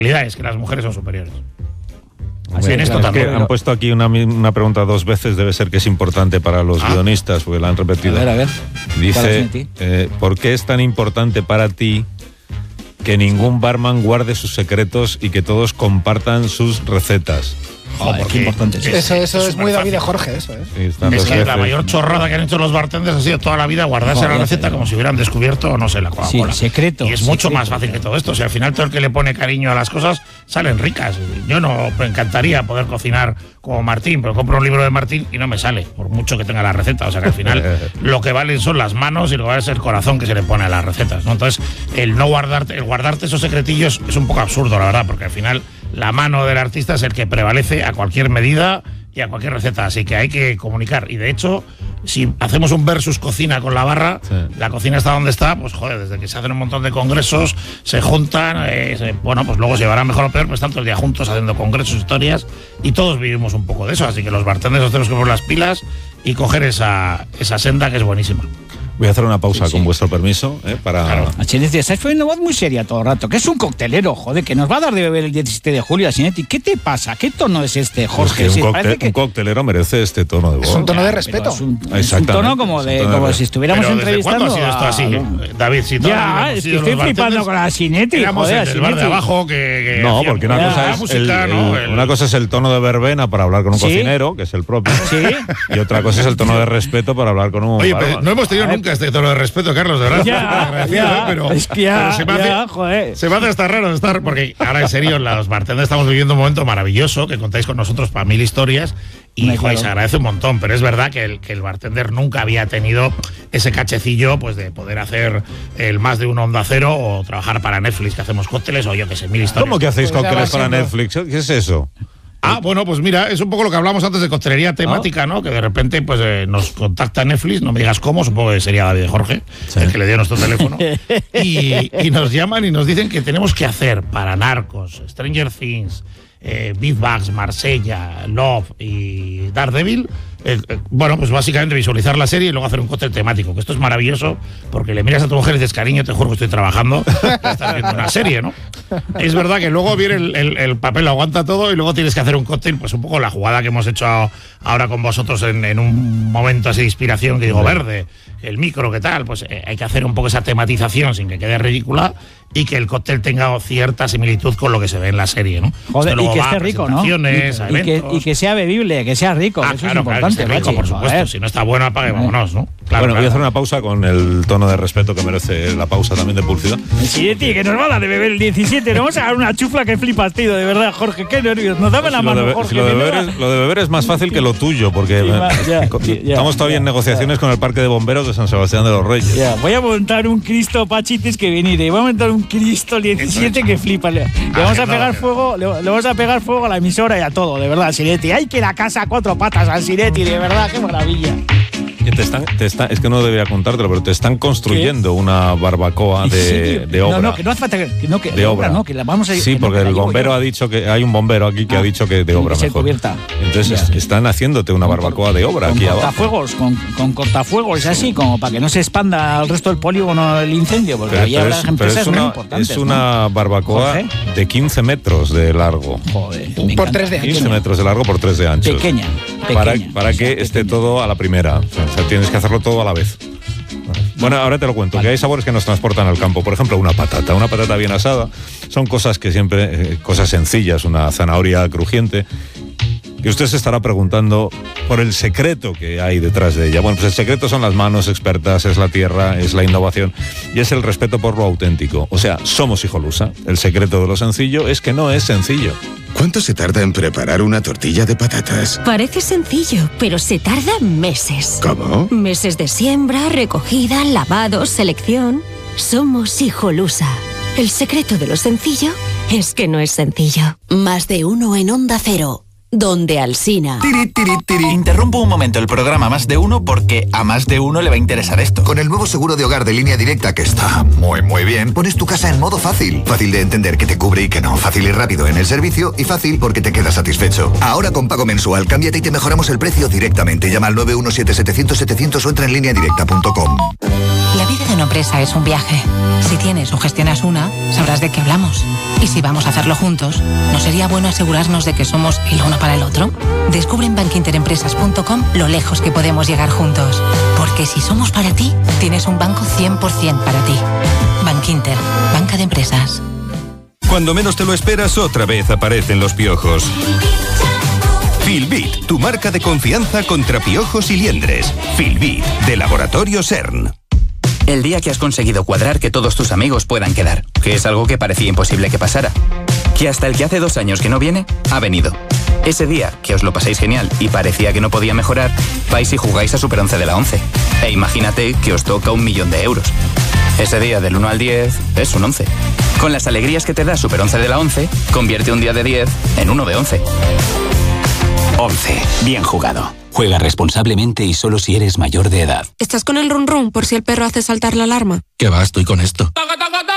es que las mujeres son superiores. Así en esto también. Han puesto aquí una pregunta 2 veces, debe ser que es importante para los guionistas, porque la han repetido. A ver. Dice, ¿por qué es tan importante para ti que ningún barman guarde sus secretos y que todos compartan sus recetas? Joder, qué importante es. Eso es muy David de Jorge, eso, Es que la mayor chorrada que han hecho los bartenders ha sido toda la vida guardarse la receta como si hubieran descubierto, no sé, la Coca-Cola. Sí, secreto. Y es mucho más fácil que todo esto. O sea, al final todo el que le pone cariño a las cosas salen ricas. Yo me encantaría poder cocinar como Martín, pero compro un libro de Martín y no me sale, por mucho que tenga la receta. O sea que al final lo que valen son las manos y lo que vale es el corazón que se le pone a las recetas, ¿no? Entonces, el guardarte esos secretillos es un poco absurdo, la verdad, porque al final la mano del artista es el que prevalece a cualquier medida y a cualquier receta, así que hay que comunicar. Y de hecho, si hacemos un versus cocina con la barra, la cocina está donde está, pues joder, desde que se hacen un montón de congresos, se juntan, pues luego se llevarán mejor o peor, pues están todo el día juntos haciendo congresos, historias, y todos vivimos un poco de eso, así que los bartenders nos tenemos que poner las pilas y coger esa senda que es buenísima. Voy a hacer una pausa con vuestro permiso, para... Claro. Asinetti, estás poniendo voz muy seria todo el rato, que es un coctelero, joder, que nos va a dar de beber el 17 de julio, Asinetti. ¿Qué te pasa? ¿Qué tono es este, Jorge? Pues un coctelero merece este tono de voz. Es un tono de respeto. Es un tono como si estuviéramos entrevistando. ¿Cuándo ha sido esto así? David, si ya, es que estoy flipando con Asinetti, joder, el bar de abajo que no, porque una cosa es el tono de verbena para hablar con un cocinero, que es el propio, y otra cosa es el tono de respeto para hablar con un... Oye, pero no hemos tenido nunca este tono de respeto, Carlos, de verdad. Pero es que se me hace hasta raro estar, porque ahora en serio, los bartenders estamos viviendo un momento maravilloso, que contáis con nosotros para 1000 historias, y joder, se agradece un montón, pero es verdad que el bartender nunca había tenido ese cachecillo pues de poder hacer el más de un Onda Cero o trabajar para Netflix, que hacemos cócteles, o yo que sé, 1000 historias. ¿Cómo que hacéis cócteles para Netflix? ¿Qué es eso? Bueno, pues mira, es un poco lo que hablamos antes de coctelería temática, ¿no? Que de repente pues nos contacta Netflix, no me digas cómo, supongo que sería David de Jorge, el que le dio nuestro teléfono, y nos llaman y nos dicen que tenemos que hacer para Narcos, Stranger Things, Beef Bugs, Marsella, Love y Daredevil, pues básicamente visualizar la serie y luego hacer un cóctel temático, que esto es maravilloso porque le miras a tu mujer y dices, cariño, te juro que estoy trabajando, estás viendo una serie, ¿no? Es verdad que luego viene el papel, lo aguanta todo y luego tienes que hacer un cóctel, pues un poco la jugada que hemos hecho ahora con vosotros en un momento así de inspiración, que digo, verde, el micro, ¿qué tal? Pues hay que hacer un poco esa tematización sin que quede ridícula y que el cóctel tenga cierta similitud con lo que se ve en la serie, ¿no? Joder, y que esté rico, ¿no? Y que sea bebible, que sea rico, eso es importante. Rico, por supuesto. Si no está bueno, apague, vámonos, ¿no? Claro, voy a hacer una pausa con el tono de respeto que merece la pausa también de publicidad. Sí, tío, que nos va a dar de beber el 17. Nos vamos a dar una chufla que flipas, tío, de verdad, Jorge. Qué nervios. Nos dame la mano, Jorge. Lo de beber es más fácil que lo tuyo, porque estamos todavía en negociaciones con el Parque de Bomberos de San Sebastián de los Reyes. Voy a montar un Cristo, Pachitis, que venir. Voy a montar un Cristo el 17 que flipa. Le vamos a pegar fuego, le vamos a pegar fuego a la emisora y a todo, de verdad, Sinetti. Hay que la casa a 4 patas al Sinetti, de verdad, qué maravilla. Es que no debería contártelo, pero te están construyendo una barbacoa de obra. No, que no hace falta que de obra. No, que la vamos a ir. Sí, porque el bombero ha dicho que hay un bombero aquí que ha dicho que de obra mejor. Cubierta. Entonces están haciéndote una barbacoa de obra aquí abajo. Con cortafuegos, así como para que no se expanda al resto del polígono el incendio, porque había empresas muy importantes. Es una barbacoa de 15 metros de largo. Joder, por 3 de ancho. 15 metros de largo por 3 de ancho. Pequeña. Para que esté todo a la primera. O sea, tienes que hacerlo todo a la vez. Bueno, ahora te lo cuento, que hay sabores que nos transportan al campo. Por ejemplo, una patata bien asada. Son cosas que siempre, cosas sencillas, una zanahoria crujiente. Que usted se estará preguntando por el secreto que hay detrás de ella. Bueno, pues el secreto son las manos expertas, es la tierra, es la innovación y es el respeto por lo auténtico. O sea, somos Hijolusa. El secreto de lo sencillo es que no es sencillo. ¿Cuánto se tarda en preparar una tortilla de patatas? Parece sencillo, pero se tarda meses. ¿Cómo? Meses de siembra, recogida, lavado, selección. Somos Hijolusa. El secreto de lo sencillo es que no es sencillo. Más de uno en Onda Cero. Donde Alsina. Interrumpo un momento el programa Más de Uno porque a más de uno le va a interesar esto. Con el nuevo seguro de hogar de Línea Directa, que está muy bien, pones tu casa en modo fácil. Fácil de entender que te cubre y que no. Fácil y rápido en el servicio y fácil porque te quedas satisfecho. Ahora con pago mensual, cámbiate y te mejoramos el precio directamente. Llama al 917-700-700 o entra en lineadirecta.com. La vida de una empresa es un viaje. Si tienes o gestionas una, sabrás de qué hablamos. Y si vamos a hacerlo juntos, ¿no sería bueno asegurarnos de que somos el uno para el otro? Descubre en bankinterempresas.com lo lejos que podemos llegar juntos. Porque si somos para ti, tienes un banco 100% para ti. Bankinter, banca de empresas. Cuando menos te lo esperas, otra vez aparecen los piojos. Filbit, tu marca de confianza contra piojos y liendres. Filbit, de Laboratorio CERN. El día que has conseguido cuadrar que todos tus amigos puedan quedar, que es algo que parecía imposible que pasara. Que hasta el que hace 2 años que no viene, ha venido. Ese día, que os lo pasáis genial y parecía que no podía mejorar, vais y jugáis a Super 11 de la 11. E imagínate que os toca 1 millón de euros. Ese día del 1 al 10 es un 11. Con las alegrías que te da Super 11 de la 11, convierte un día de 10 en uno de 11. 11. Bien jugado. Juega responsablemente y solo si eres mayor de edad. ¿Estás con el run run por si el perro hace saltar la alarma? ¿Qué va? Estoy con esto.